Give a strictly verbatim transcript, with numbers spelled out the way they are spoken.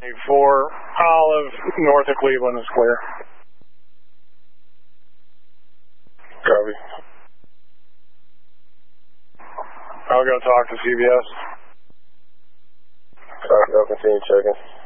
four, Olive, north of Cleveland is clear. Copy. I'll go talk to C B S. Copy, I'll continue checking.